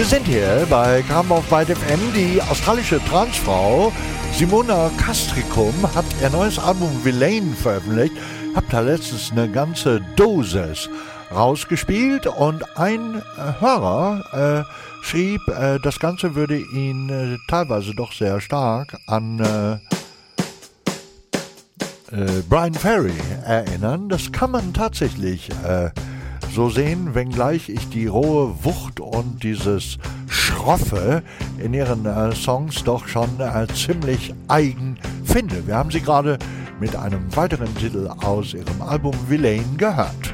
Wir sind hier bei Come Off Byte FM. Die australische Transfrau Simona Castricum hat ihr neues Album Villain veröffentlicht. Hab da letztens eine ganze Dosis rausgespielt und ein Hörer schrieb, das Ganze würde ihn teilweise doch sehr stark an Brian Ferry erinnern. Das kann man tatsächlich so sehen, wenngleich ich die rohe Wucht und dieses Schroffe in ihren Songs doch schon ziemlich eigen finde. Wir haben sie gerade mit einem weiteren Titel aus ihrem Album Villain gehört.